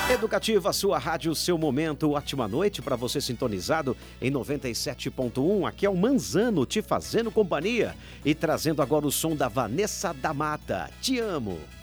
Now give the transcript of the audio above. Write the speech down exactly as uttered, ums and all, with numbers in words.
Educativa, sua rádio, seu momento. Ótima noite para você sintonizado em noventa e sete ponto um. Aqui é o Manzano te fazendo companhia e trazendo agora o som da Vanessa da Mata. Te amo.